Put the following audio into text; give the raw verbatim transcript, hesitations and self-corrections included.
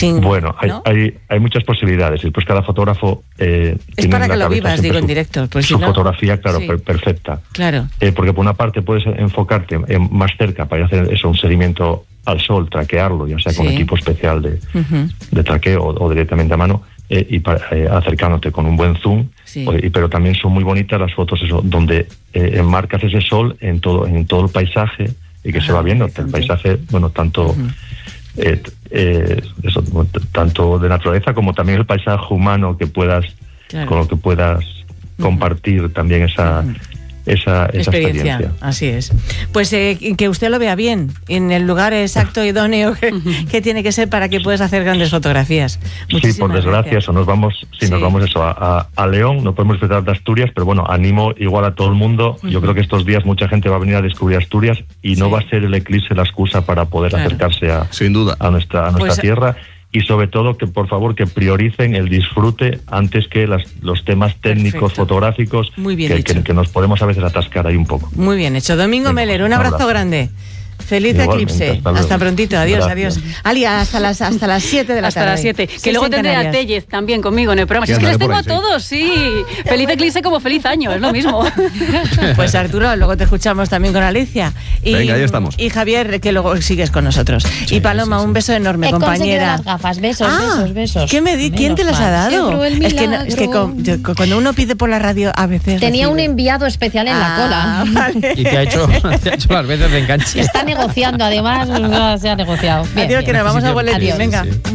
Sin, bueno, hay, ¿no? hay, hay muchas posibilidades. Y pues cada fotógrafo eh, es tiene para en la que lo cabeza vivas, siempre digo, en su, directo. Pues su si no, fotografía, claro, sí. per- perfecta. Claro. Eh, porque por una parte puedes enfocarte en, más cerca para hacer eso, un seguimiento al sol, traquearlo, ya sea con Sí. equipo especial de, Uh-huh. de traqueo o, o directamente a mano, eh, y para, eh, acercándote con un buen zoom. Sí. O, y, pero también son muy bonitas las fotos eso, donde eh, enmarcas ese sol en todo, en todo el paisaje y que Ajá, se va viendo el interesante. paisaje, bueno, tanto... Uh-huh. Eh, eh, eso, t- tanto de naturaleza como también el paisaje humano que puedas Claro. con lo que puedas compartir también esa Uh-huh. esa, esa experiencia. experiencia. Así es. Pues eh, que usted lo vea bien, en el lugar exacto, idóneo que, que tiene que ser para que puedas hacer grandes fotografías. Sí, Muchísimas por desgracia, gracias. eso nos vamos, sí, Sí. nos vamos eso a, a, a León, no podemos disfrutar de Asturias, pero bueno, animo igual a todo el mundo. Uh-huh. Yo creo que estos días mucha gente va a venir a descubrir Asturias y Sí. no va a ser el eclipse la excusa para poder Claro. acercarse a, Sin duda. a nuestra, a nuestra Pues- tierra. Y sobre todo que por favor que prioricen el disfrute antes que las, los temas técnicos Perfecto. fotográficos Muy bien que, dicho. que, que nos podemos a veces atascar ahí un poco. Muy bien hecho. Domingo Venga, Meller, un un abrazo abrazo. grande. Feliz Igualmente, eclipse. hasta Hasta, luego. prontito. Adiós, Gracias. adiós. Ali, hasta las hasta las siete de la Hasta tarde. las siete. Seis Que luego en tendré a Canarias. Tellez también conmigo en el programa. Si es que les andaré tengo por a ahí, todos, sí. Feliz eclipse como feliz año, es lo mismo. Pues Arturo, luego te escuchamos también con Alicia. Y, Venga, ahí estamos. Y Javier, que luego sigues con nosotros. y Paloma, sí, sí. un beso enorme, He conseguido compañera. las gafas, besos, Ah, besos, besos. ¿qué me di? ¿Quién Menos te las ha mal. dado? Logró el Es que, no- es que milagro. con- yo- con- cuando uno pide por la radio, a veces. Tenía un recibe. enviado especial en la Ah, cola. vale. Y te ha hecho, te ha hecho las veces de enganche. Está negociando, además, se ha negociado. Bien, Adiós, bien. que nos vamos a Sí, sí, boletín. adiós. Venga. Sí, sí.